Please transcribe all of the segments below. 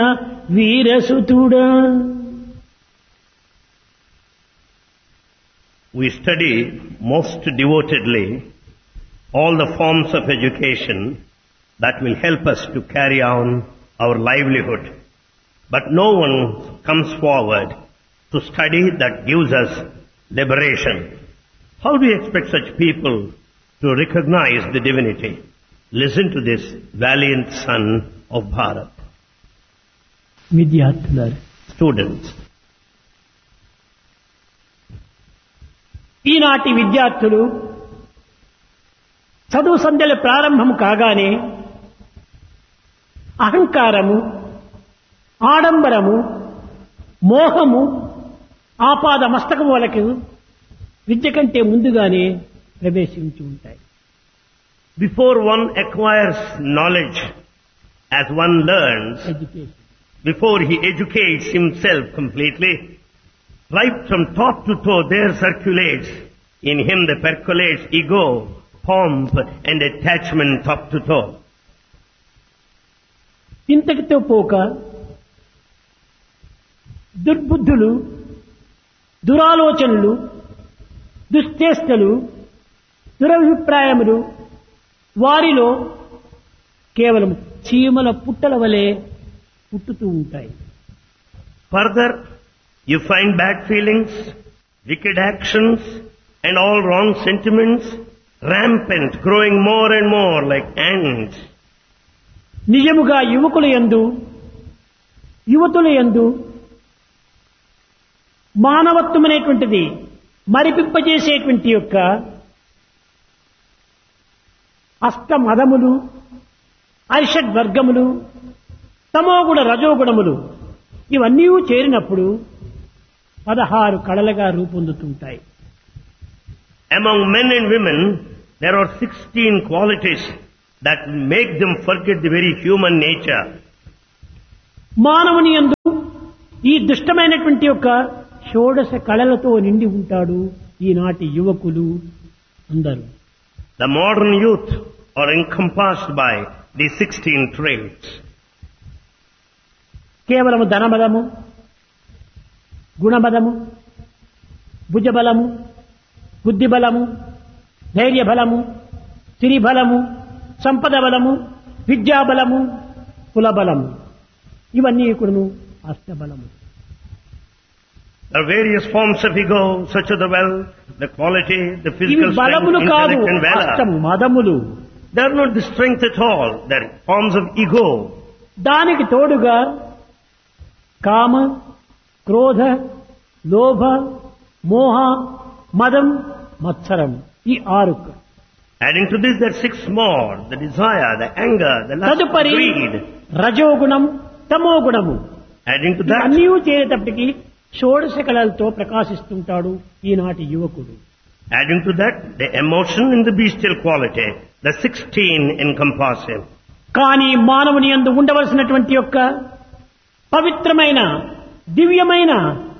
వీరసుతుడా. We study most devotedly all the forms of education that will help us to carry on our livelihood. But no one comes forward to study that gives us liberation. How do you expect such people to recognize the divinity? Listen to this valiant son of Bharat. విద్యార్థులారా, Students, ఈనాటి విద్యార్థులు చదువు సంధ్యలు ప్రారంభం కాగానే అహంకారము, ఆడంబరము, మోహము ఆపాద మస్తకములకు విద్య కంటే ముందుగానే ప్రవేశించి ఉంటాయి. before one acquires knowledge, as one learns, education before he educates himself completely, right from top to toe there circulates in him, the percolates ego, pomp and attachment top to toe. ఇంతటితో పోక దుర్బుద్ధులు, దురాలోచనలు, దుశ్చేష్టలు, దురభిప్రాయములు వారిలో కేవలం చీమల పుట్టల వలె పుట్టుతూ ఉంటాయి. Further, you find bad feelings, wicked actions and all wrong sentiments rampant, growing more and more like ants. నిజముగా యువకుల యందు, యువతుల యందు మానవత్వం అనేటువంటిది మరిపింపజేసేటువంటి యొక్క అష్టమదములు, అరిషడ్వర్గములు, తమోగుణ రజోగుణములు ఇవన్నీ చేరినప్పుడు 16 కళలుగా రూపొందుతుంటాయి. Among men and women, there are 16 qualities that make them forget the very human nature. మానవుని యందు ఈ దుష్టమైనటువంటి యొక్క షోడశ కళలతో నిండి ఉంటాడు ఈనాటి యువకులు అందరూ. The modern youth are encompassed by these 16 traits. కేవలము ధనబలము, గుణబలము, భుజబలము, బుద్ధిబలము, ధైర్యబలము, సిరిబలము, సంపద బలము, విద్యాబలము, కులబలము ఇవన్నీ కూడాను అష్టబలము. There are various forms of ego, such as the wealth, the quality, the ఇవి physical strength, బలములు కాదు, intellect and valor. అష్ట మదములు. They are not the strength at all. They are forms of ego. దానికి తోడుగా కామ, క్రోధ, లోభ, మోహ, మదం, మత్సరం ఈ 6. Adding to this, there are 6 more: the desire, the anger, the lust, తదుపరి greed. రజోగుణం, తమోగుణము. Adding to that, అన్నీ చేరేటప్పటికి షోడశ కళలతో ప్రకాశిస్తుంటాడు ఈనాటి యువకుడు. adding to that, the emotion and the bestial quality, the 16 encompass him. కానీ మానవుని యందు ఉండవలసినటువంటి యొక్క పవిత్రమైన దివ్యమైన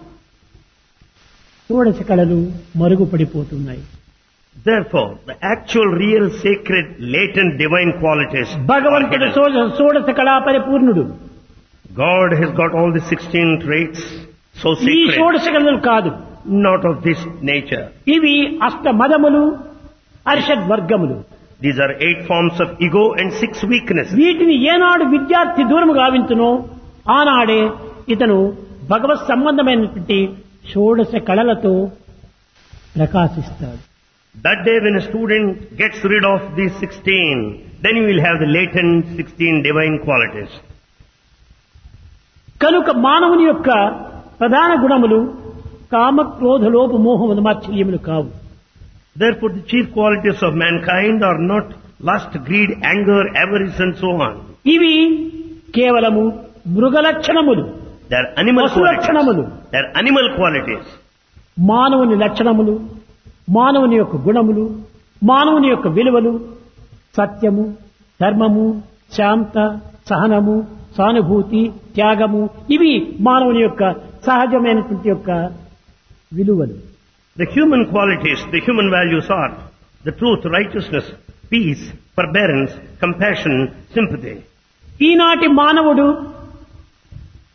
షోడశ కళలు మరుగుపడిపోతున్నాయి. Therefore, the actual, real, sacred, latent, divine qualities are భగవంతుడు hidden. షోడశ కళా పరిపూర్ణుడు. God has got all the 16 traits, so ఈ sacred, షోడశ కళలు కాదు, not of this nature. ఇవి అష్ట మదములు, అరిషడ్ వర్గములు. These are 8 forms of ego and 6 weaknesses. వీటిని ఏనాడు విద్యార్థి దూరము గావించునో ఆనాడే ఇతను భగవత్ సంబంధమైనటువంటి షోడశ కళలతో ప్రకాశిస్తాడు. That day when a student gets rid of these 16, then you will have the latent 16 divine qualities. కనుక మానవుని యొక్క ప్రధాన గుణములు కామ, క్రోధ, లోభ, మోహ, మదమాత్సర్యములు కావు. Therefore, the chief qualities of mankind are not lust, greed, anger, avarice and so on. ఇవి కేవలము మృగ లక్షణములు, They are animal పశు లక్షణములు. qualities. They are animal qualities. మానవుని లక్షణములు, మానవుని యొక్క గుణములు, మానవుని యొక్క విలువలు సత్యము, ధర్మము, శాంత, సహనము, సానుభూతి, త్యాగము ఇవి మానవుని యొక్క సహజమైనటువంటి యొక్క విలువలు. The human qualities, the human values are the truth, righteousness, peace, forbearance, compassion, sympathy. ఈనాటి మానవుడు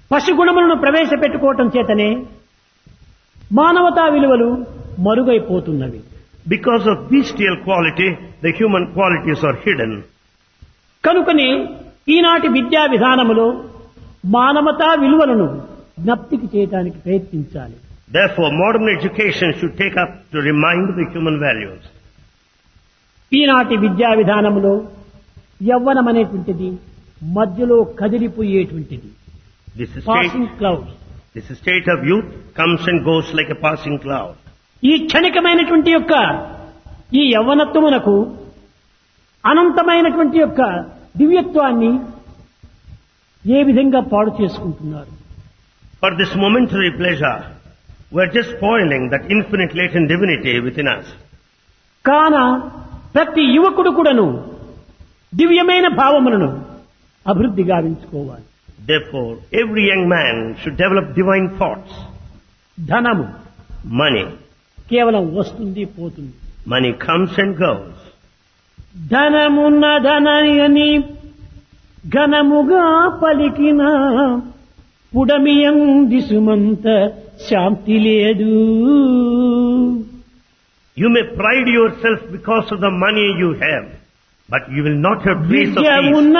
పశుగుణములను ప్రవేశపెట్టుకోవటం చేతనే మానవతా విలువలు మరుగైపోతున్నవి. Because of bestial quality, the human qualities are hidden. కనుకనే ఈనాటి విద్యా విధానములో మానవతా విలువలను జ్ఞప్తికి చేయడానికి ప్రయత్నించాలి. Therefore, modern education should take up to remind the human values. ఈనాటి విద్యా విధానములో యవ్వనం అనేటువంటిది మధ్యలో కదిలిపోయేటువంటిది. This passing cloud. state of youth comes and goes like a passing cloud. ఈ క్షణికమైనటువంటి యొక్క ఈ యవ్వనత్వమునకు అనంతమైనటువంటి యొక్క దివ్యత్వాన్ని ఏ విధంగా పాడు చేసుకుంటున్నారు. For this momentary pleasure, we are just spoiling that infinite latent divinity within us. కాన ప్రతి యువకుడు కూడాను దివ్యమైన భావములను అభివృద్ధి గావించుకోవాలి. Therefore, every young man should develop divine thoughts. ధనము Money. కేవలం వస్తుంది పోతుంది. Money comes and goes. ధనమున్న ధనయని ఘనముగా పలికిన పుడమియంది సుమంత శాంతి లేదు. You may pride yourself because of the money you have, but you will not have peace of Vidya peace. ఉన్న